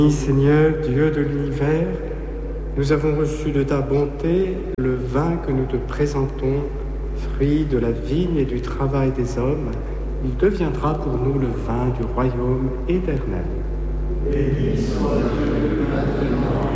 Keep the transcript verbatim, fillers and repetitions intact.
Seigneur, Dieu de l'univers, nous avons reçu de ta bonté le vin que nous te présentons, fruit de la vigne et du travail des hommes. Il deviendra pour nous le vin du royaume éternel. Béni soit Dieu maintenant